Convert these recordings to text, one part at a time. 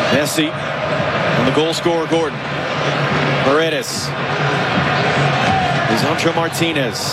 Messi and the goal scorer Gordon. Paredes. Lisandro Martinez.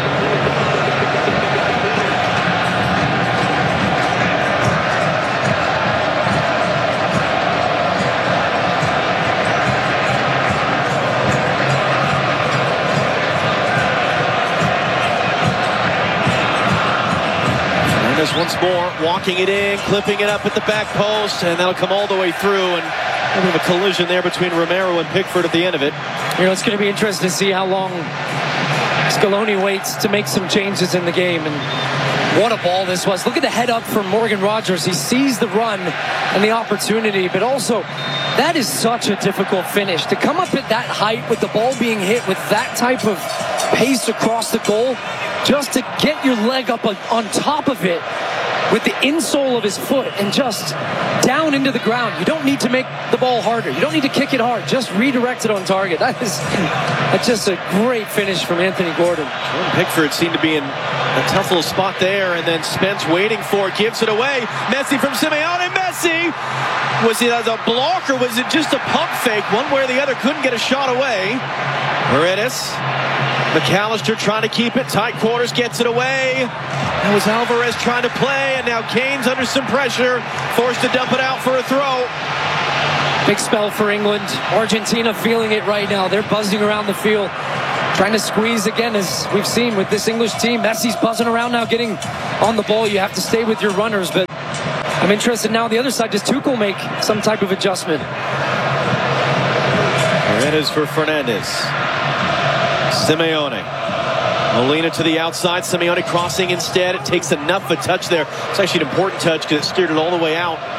Fernandez once more, walking it in, clipping it up at the back post, and that'll come all the way through. And we have a collision there between Romero and Pickford at the end of it. You know, it's going to be interesting to see how long Scaloni waits to make some changes in the game. And what a ball this was. Look at the head up from Morgan Rogers. He sees the run and the opportunity, but also that is such a difficult finish. To come up at that height with the ball being hit with that type of pace across the goal, just to get your leg up on top of it with the insole of his foot and just down into the ground. You don't need to make the ball harder. You don't need to kick it hard. Just redirect it on target. That's just a great finish from Anthony Gordon. Jordan Pickford seemed to be in a tough little spot there, and then Spence waiting for it, gives it away. Messi from Simeone. Messi! Was it as a block or was it just a pump fake? One way or the other, couldn't get a shot away. Paredes. McAllister trying to keep it. Tight quarters, gets it away. That was Alvarez trying to play, and now Kane's under some pressure, forced to dump it out for a throw. Big spell for England. Argentina feeling it right now. They're buzzing around the field, trying to squeeze again, as we've seen with this English team. Messi's buzzing around now, getting on the ball. You have to stay with your runners, but I'm interested now on the other side. Does Tuchel make some type of adjustment? Paredes for Fernandez. Simeone. Molina to the outside. Simeone crossing instead. It takes enough of a touch there. It's actually an important touch because it steered it all the way out.